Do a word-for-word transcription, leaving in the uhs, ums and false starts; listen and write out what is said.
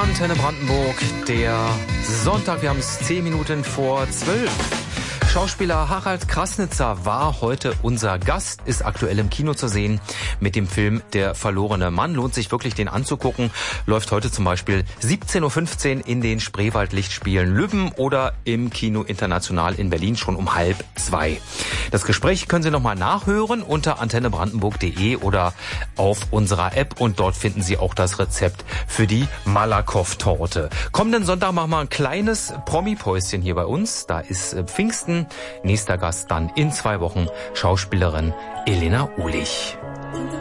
Antenne Brandenburg, der Sonntag, wir haben es zehn Minuten vor zwölf. Schauspieler Harald Krasnitzer war heute unser Gast, ist aktuell im Kino zu sehen mit dem Film Der verlorene Mann. Lohnt sich wirklich, den anzugucken. Läuft heute zum Beispiel siebzehn Uhr fünfzehn in den Spreewald-Lichtspielen Lübben oder im Kino International in Berlin schon um halb zwei. Das Gespräch können Sie nochmal nachhören unter antenne brandenburg punkt de oder auf unserer App und dort finden Sie auch das Rezept für die Malakoff-Torte. Kommenden Sonntag machen wir ein kleines Promi-Päuschen hier bei uns. Da ist Pfingsten. Nächster Gast dann in zwei Wochen, Schauspielerin Elena Uhlich.